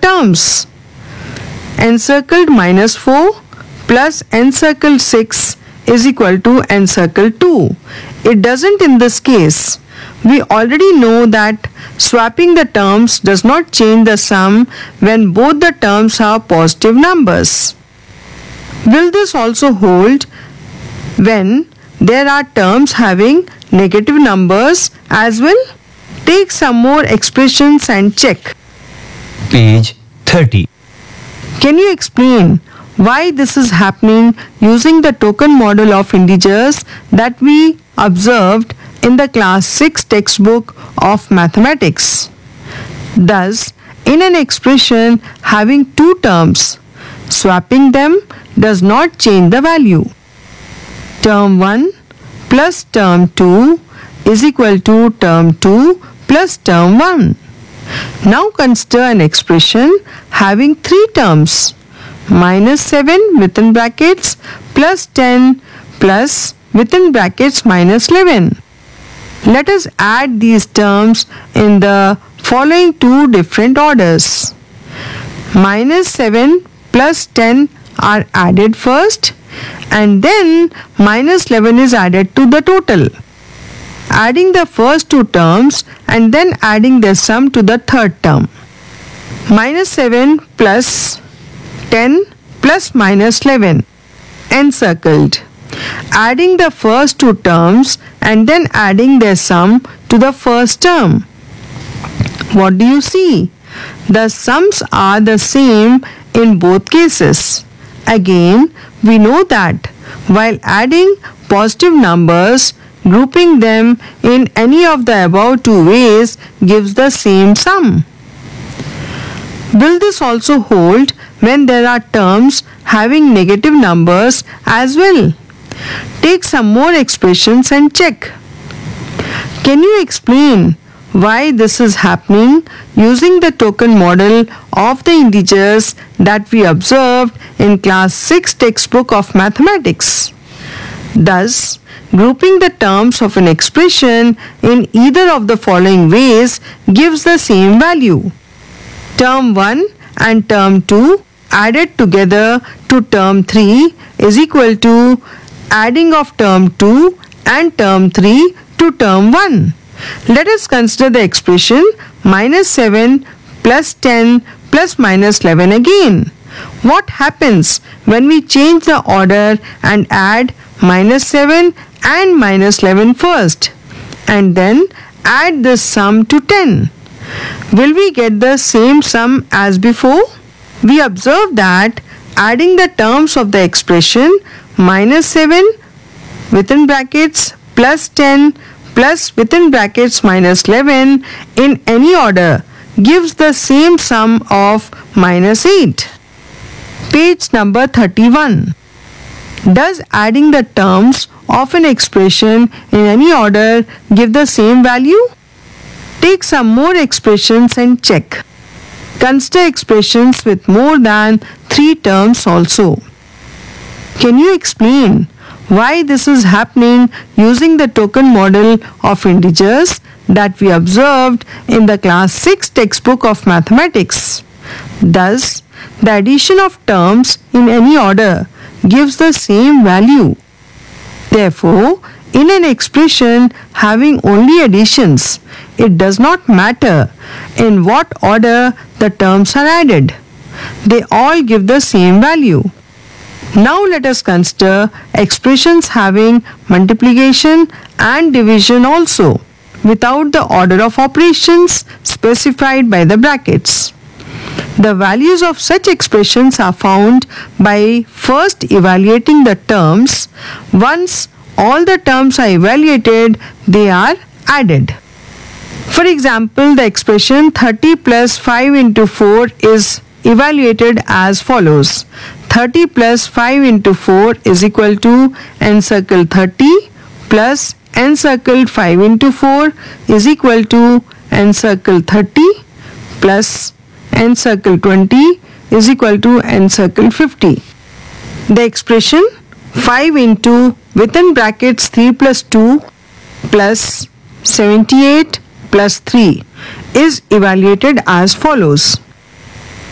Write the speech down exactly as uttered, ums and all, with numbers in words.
terms. Encircled minus four plus encircled six is equal to encircled two. It doesn't in this case. We already know that swapping the terms does not change the sum when both the terms are positive numbers. Will this also hold when there are terms having negative numbers as well? Take some more expressions and check. Page thirty. Can you explain why this is happening using the token model of integers that we observed in the class six textbook of mathematics? Thus, in an expression having two terms, swapping them does not change the value. Term one plus term two is equal to term two plus term one. Now consider an expression having three terms, minus seven within brackets plus ten plus within brackets minus eleven. Let us add these terms in the following two different orders. Minus seven plus ten are added first and then minus eleven is added to the total. Adding the first two terms and then adding their sum to the third term. Minus seven plus ten plus minus eleven encircled. Adding the first two terms and then adding their sum to the first term. What do you see? The sums are the same in both cases. Again, we know that while adding positive numbers, grouping them in any of the above two ways gives the same sum. Will this also hold when there are terms having negative numbers as well? Take some more expressions and check. Can you explain why this is happening using the token model of the integers that we observed in class six textbook of mathematics? Thus, grouping the terms of an expression in either of the following ways gives the same value. Term one and term two added together to term three is equal to adding of term two and term three to term one. Let us consider the expression minus seven plus ten plus minus eleven again. What happens when we change the order and add minus seven and minus eleven first and then add this sum to ten? Will we get the same sum as before? We observe that adding the terms of the expression minus seven within brackets plus ten plus within brackets minus eleven in any order gives the same sum of minus eight. Page number thirty-one. Does adding the terms of an expression in any order give the same value? Take some more expressions and check. Consider expressions with more than three terms also. Can you explain why this is happening using the token model of integers that we observed in the class six textbook of mathematics? Thus, the addition of terms in any order gives the same value. Therefore, in an expression having only additions, it does not matter in what order the terms are added. They all give the same value. Now let us consider expressions having multiplication and division also, without the order of operations specified by the brackets. The values of such expressions are found by first evaluating the terms. Once all the terms are evaluated, they are added. For example, the expression thirty plus five into four is evaluated as follows. thirty plus five into four is equal to encircle thirty plus encircled five into four is equal to encircle thirty plus encircle twenty is equal to encircle fifty. The expression five into within brackets three plus two plus seventy-eight plus three is evaluated as follows.